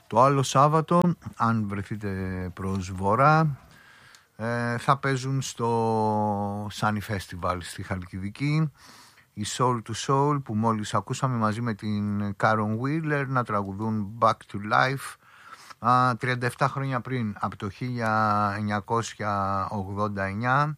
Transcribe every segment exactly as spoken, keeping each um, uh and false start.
Το άλλο Σάββατο, αν βρεθείτε προς βορρά, ε, θα παίζουν στο Sunny Festival στη Χαλκιδική η Soul to Soul, που μόλις ακούσαμε μαζί με την Karen Wheeler να τραγουδούν Back to Life α, τριάντα επτά χρόνια πριν, από το χίλια εννιακόσια ογδόντα εννιά.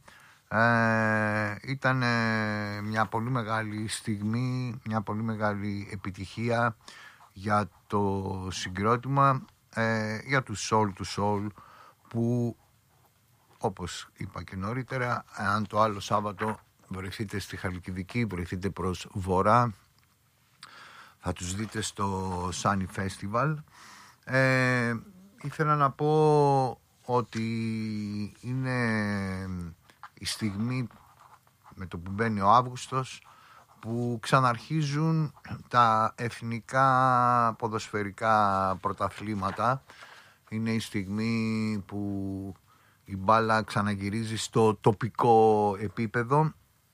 Ε, ήταν ε, μια πολύ μεγάλη στιγμή, μια πολύ μεγάλη επιτυχία για το συγκρότημα, ε, για τους Soul to Soul, που όπως είπα και νωρίτερα, αν το άλλο Σάββατο βρεθείτε στη Χαλκιδική, βρεθείτε προς βορρά, θα τους δείτε στο Sunny Festival. Ε, ήθελα να πω ότι είναι η στιγμή, με το που μπαίνει ο Αύγουστος, που ξαναρχίζουν τα εθνικά ποδοσφαιρικά πρωταθλήματα. Είναι η στιγμή που η μπάλα ξαναγυρίζει στο τοπικό επίπεδο.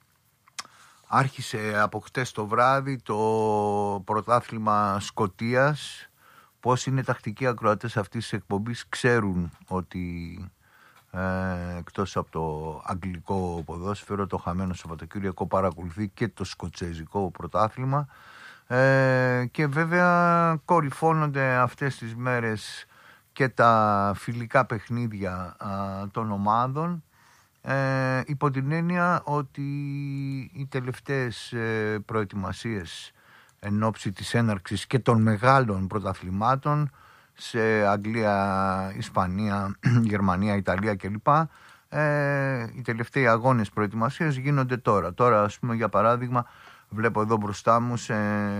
Άρχισε από χτες το βράδυ το πρωτάθλημα Σκωτίας. Πώς είναι τακτικοί ακροατές αυτής της εκπομπής ξέρουν ότι ε, εκτός από το αγγλικό ποδόσφαιρο, το χαμένο Σαββατοκύριακο παρακολουθεί και το σκοτσέζικο πρωτάθλημα, ε, και βέβαια κορυφώνονται αυτές τις μέρες και τα φιλικά παιχνίδια α, των ομάδων, ε, υπό την έννοια ότι οι τελευταίες ε, προετοιμασίες εν ώψη της έναρξης και των μεγάλων πρωταθλημάτων σε Αγγλία, Ισπανία, Γερμανία, Ιταλία κλπ. Ε, οι τελευταίοι αγώνες προετοιμασίας γίνονται τώρα. Τώρα, ας πούμε, για παράδειγμα, βλέπω εδώ μπροστά μου σε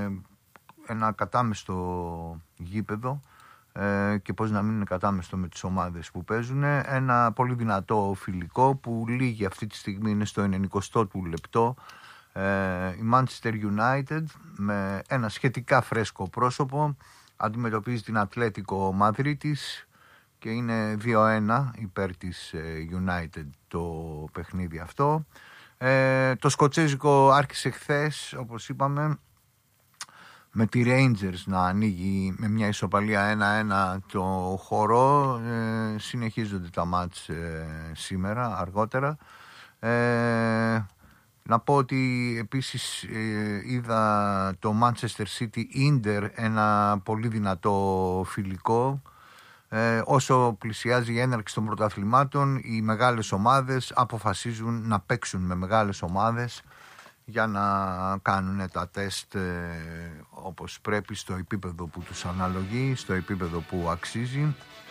ένα κατάμεστο γήπεδο, ε, και πώς να μην είναι κατάμεστο με τις ομάδες που παίζουν, ένα πολύ δυνατό φιλικό που λύγει αυτή τη στιγμή, είναι στο ενενηκοστό του λεπτό. Ε, η Manchester United με ένα σχετικά φρέσκο πρόσωπο αντιμετωπίζει την Ατλέτικο Μαδρίτης και είναι δύο ένα υπέρ της United το παιχνίδι αυτό. Ε, το σκοτσέζικο άρχισε χθες, όπως είπαμε, με τη Rangers να ανοίγει με μια ισοπαλία ένα ένα το χορό. Ε, συνεχίζονται τα μάτς ε, σήμερα αργότερα. Ε, να πω ότι επίσης ε, είδα το Manchester City Inter, ένα πολύ δυνατό φιλικό. Ε, όσο πλησιάζει η έναρξη των πρωταθλημάτων, οι μεγάλες ομάδες αποφασίζουν να παίξουν με μεγάλες ομάδες για να κάνουν τα τεστ ε, όπως πρέπει, στο επίπεδο που τους αναλογεί, στο επίπεδο που αξίζει.